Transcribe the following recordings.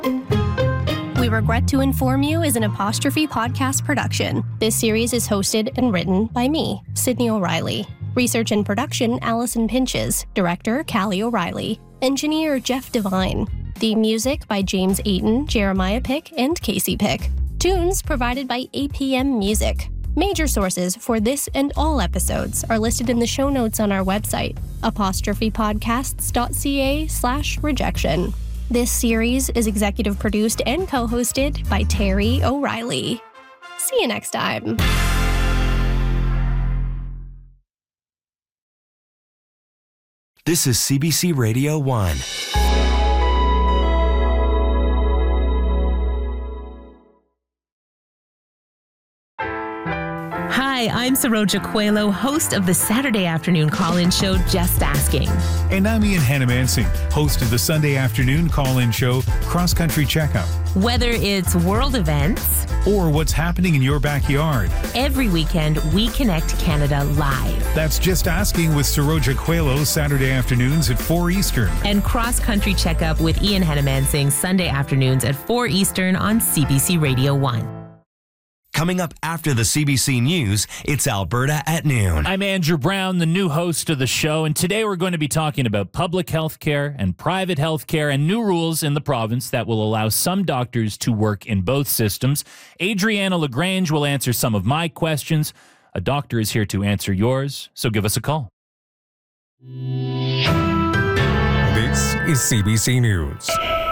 We Regret to Inform You is an Apostrophe podcast production. This series is hosted and written by me, Sydney O'Reilly. Research and production, Allison Pinches. Director, Callie O'Reilly. Engineer, Jeff Devine. Theme music by James Ayton, Jeremiah Pick, and Casey Pick. Tunes provided by APM Music. Major sources for this and all episodes are listed in the show notes on our website, apostrophepodcasts.ca/rejection. This series is executive produced and co-hosted by Terry O'Reilly. See you next time. This is CBC Radio 1. Hi, I'm Saroja Coelho, host of the Saturday afternoon call-in show, Just Asking. And I'm Ian Hannamansing, host of the Sunday afternoon call-in show, Cross Country Checkup. Whether it's world events or what's happening in your backyard, every weekend we connect Canada live. That's Just Asking with Saroja Coelho, Saturday afternoons at 4 Eastern. And Cross Country Checkup with Ian Hannamansing, Sunday afternoons at 4 Eastern on CBC Radio 1. Coming up after the CBC News, it's Alberta at noon. I'm Andrew Brown, the new host of the show, and today we're going to be talking about public health care and private health care and new rules in the province that will allow some doctors to work in both systems. Adriana LaGrange will answer some of my questions. A doctor is here to answer yours, so give us a call. This is CBC News.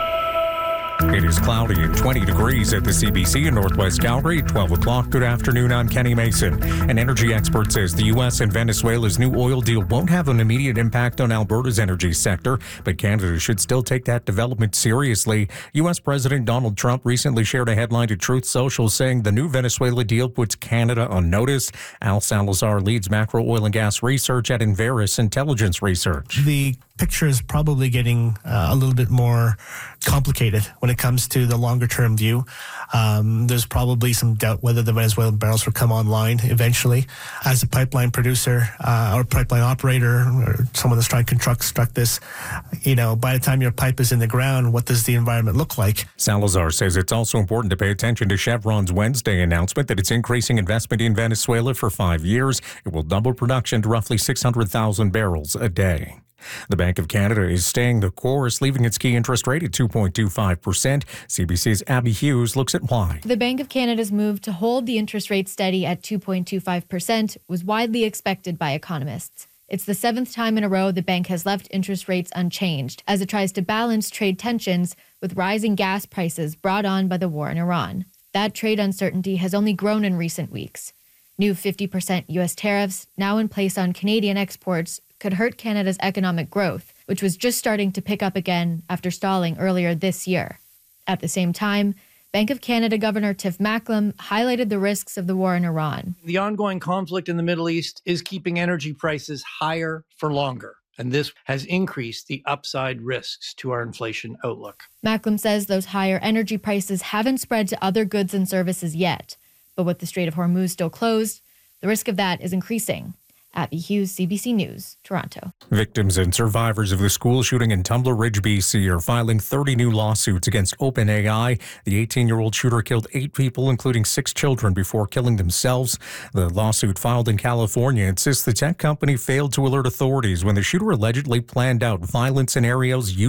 It is cloudy and 20 degrees at the CBC in Northwest Calgary. 12 o'clock. Good afternoon. I'm Kenny Mason. An energy expert says the U.S. and Venezuela's new oil deal won't have an immediate impact on Alberta's energy sector, but Canada should still take that development seriously. U.S. President Donald Trump recently shared a headline to Truth Social saying the new Venezuela deal puts Canada on notice. Al Salazar leads macro oil and gas research at Enverus Intelligence Research. The picture is probably getting a little bit more complicated when it comes to the longer term view. There's probably some doubt whether the Venezuelan barrels will come online eventually. As a pipeline producer or pipeline operator or someone that's trying to construct this, by the time your pipe is in the ground, what does the environment look like? Salazar says it's also important to pay attention to Chevron's Wednesday announcement that it's increasing investment in Venezuela for 5 years. It will double production to roughly 600,000 barrels a day. The Bank of Canada is staying the course, leaving its key interest rate at 2.25%. CBC's Abby Hughes looks at why. The Bank of Canada's move to hold the interest rate steady at 2.25% was widely expected by economists. It's the 7th time in a row the bank has left interest rates unchanged as it tries to balance trade tensions with rising gas prices brought on by the war in Iran. That trade uncertainty has only grown in recent weeks. New 50% U.S. tariffs, now in place on Canadian exports, could hurt Canada's economic growth, which was just starting to pick up again after stalling earlier this year. At the same time, Bank of Canada Governor Tiff Macklem highlighted the risks of the war in Iran. The ongoing conflict in the Middle East is keeping energy prices higher for longer, and this has increased the upside risks to our inflation outlook. Macklem says those higher energy prices haven't spread to other goods and services yet, but with the Strait of Hormuz still closed, the risk of that is increasing. Abby Hughes, CBC News, Toronto. Victims and survivors of the school shooting in Tumbler Ridge, BC are filing 30 new lawsuits against OpenAI. The 18-year-old shooter killed 8 people, including 6 children, before killing themselves. The lawsuit filed in California insists the tech company failed to alert authorities when the shooter allegedly planned out violent scenarios